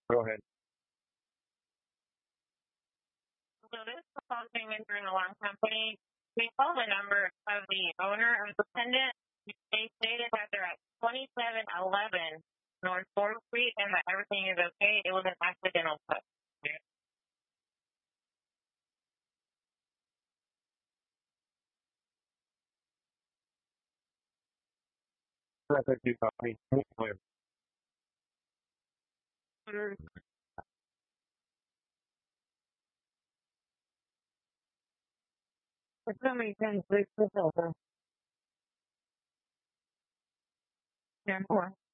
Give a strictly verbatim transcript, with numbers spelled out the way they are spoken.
Go ahead. So this phone came in through an alarm company. We called the number of the owner of the pendant. They stated that they're at twenty-seven eleven North fourth Street and that everything is okay. It was an accidental touch. Perfect, you copy. Clear. For some reason, please push over. Yeah, or